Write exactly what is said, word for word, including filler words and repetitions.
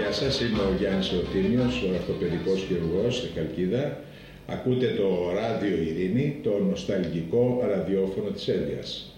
Γεια σας, είμαι ο Γιάννης Ορτίμιος, ο ορθοπαιδικός χειρουργός στη Χαλκίδα. Ακούτε το Ράδιο Ειρήνη, το νοσταλγικό ραδιόφωνο της Έλιας.